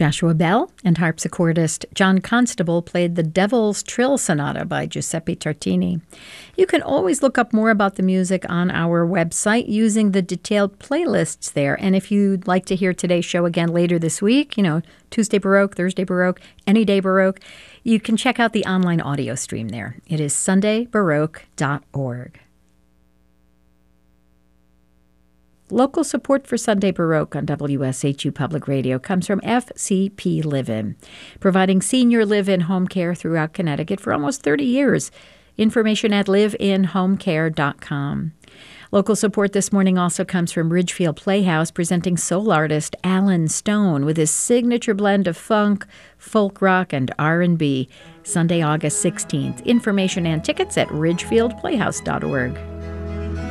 Joshua Bell and harpsichordist John Constable played the Devil's Trill Sonata by Giuseppe Tartini. You can always look up more about the music on our website using the detailed playlists there. And if you'd like to hear today's show again later this week, Tuesday Baroque, Thursday Baroque, any day Baroque, you can check out the online audio stream there. It is sundaybaroque.org. Local support for Sunday Baroque on WSHU Public Radio comes from FCP Live-In, providing senior live-in home care throughout Connecticut for almost 30 years. Information at liveinhomecare.com. Local support this morning also comes from Ridgefield Playhouse, presenting soul artist Alan Stone with his signature blend of funk, folk rock, and R&B. Sunday, August 16th. Information and tickets at ridgefieldplayhouse.org.